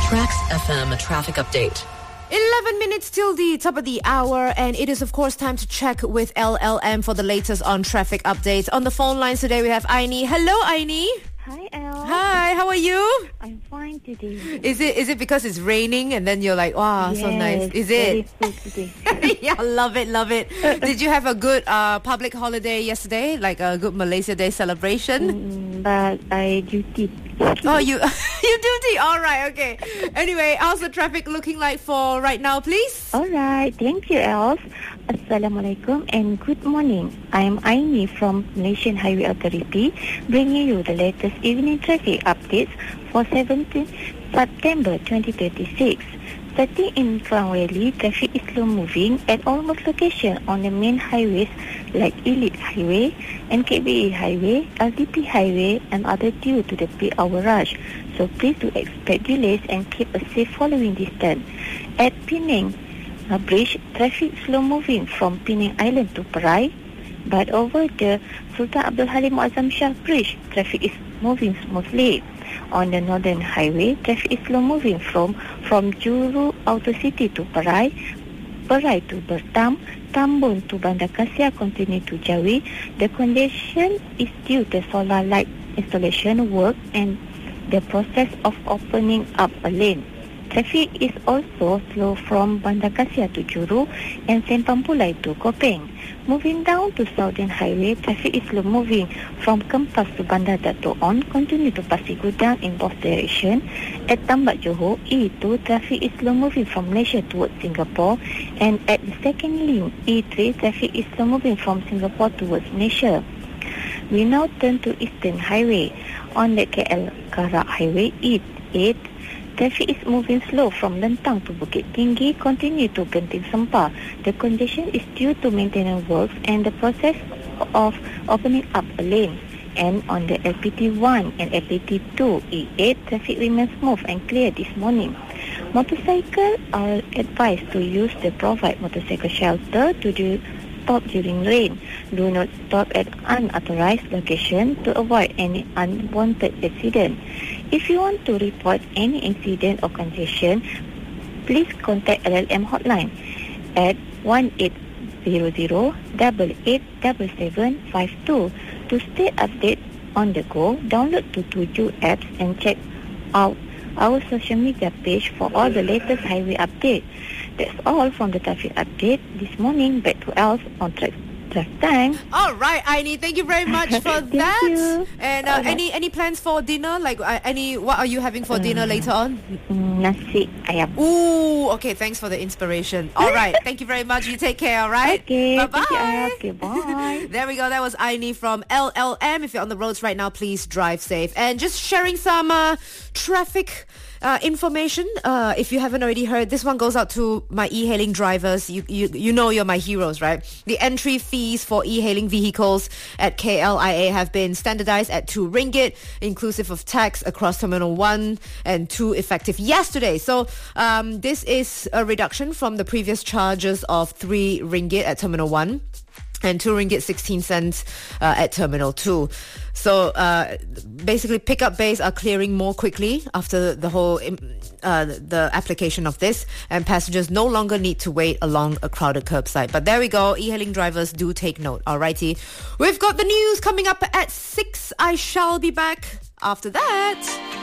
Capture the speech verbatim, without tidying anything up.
Tracks F M traffic update. eleven minutes till the top of the hour, and it is of course time to check with L L M for the latest on traffic updates. On the phone lines today we have Aini. Hello Aini. Hi Elle. Hi, how are you? I'm fine today. Is it is it because it's raining and then you're like, wow, yes, so nice? Is very it? full today. Yeah, love it, love it. Did you have a good uh, public holiday yesterday? Like a good Malaysia Day celebration? Mm, but I duty. Oh, you you duty. All right, okay. Anyway, how's the traffic looking like for right now, please? All right, thank you, Els. Assalamualaikum and good morning. I am Aini from Malaysian Highway Authority, bringing you the latest evening traffic updates for seventeenth September twenty twenty-six. Starting in Klang Valley, traffic is slow moving at almost locations on the main highways like Elite Highway, N K B E Highway, L D P Highway, and other due to the peak hour rush. So please do expect delays and keep a safe following distance. At Penang uh, Bridge, traffic slow moving from Penang Island to Perai, but over the Sultan Abdul Halim Muazzam Shah Bridge, traffic is moving smoothly. On the Northern Highway, traffic is slow moving from from Juru Outer City to Perai, Perai to Bertam, Tambun to Bandar Kasia continue to Jawi. The congestion is due to solar light installation work and the process of opening up a lane. Traffic is also slow from Bandar Kasia to Juru and Sempang Pulai to Kopeng. Moving down to Southern Highway, traffic is slow moving from Kempas to Bandar Dato' On, continue to Pasir Gudang in both directions. At Tambak Johor, E two, traffic is slow moving from Malaysia towards Singapore. And at the second link, E three, traffic is slow moving from Singapore towards Malaysia. We now turn to Eastern Highway. On the K L Karak Highway, E eight, traffic is moving slow from Lentang to Bukit Tinggi, continue to Genting Sempah. The congestion is due to maintenance works and the process of opening up a lane. And on the L P T one and L P T two, E eight, traffic remains smooth and clear this morning. Motorcycles are advised to use the provide motorcycle shelter to do stop during rain. Do not stop at unauthorized location to avoid any unwanted accident. If you want to report any incident or congestion, please contact L L M hotline at one eight zero zero, eight eight seven seven five two. To stay updated on the go, download Tutuju apps and check out our social media page for all the latest highway updates. That's all from the traffic update this morning. Back to Els on track. Track time. All right, Aini, thank you very much for Thank that. you. And uh, Alright. any any plans for dinner? Like uh, any, what are you having for Uh, dinner later on? Mm, Nasi ayam. Ooh, okay, thanks for the inspiration. All right, thank you very much. You take care, all right? Okay. Bye-bye. Thank you, Ayah. Okay, bye. There we go. That was Aini from L L M. If you're on the roads right now, please drive safe. And just sharing some uh, traffic uh, information. Uh, if you haven't already heard, this one goes out to my e-hailing drivers. You, you, you know you're my heroes, right? The entry fees for e-hailing vehicles at K L I A have been standardized at two ringgit, inclusive of tax across Terminal one and two effective yesterday. So um, this is a reduction from the previous charges of three ringgit at Terminal one and two ringgit sixteen cents uh, at Terminal two. So uh, basically pickup bays are clearing more quickly after the whole uh, the application of this, and passengers no longer need to wait along a crowded curbside. But there we go, e-hailing drivers do take note. Alrighty, we've got the news coming up at six. I shall be back after that.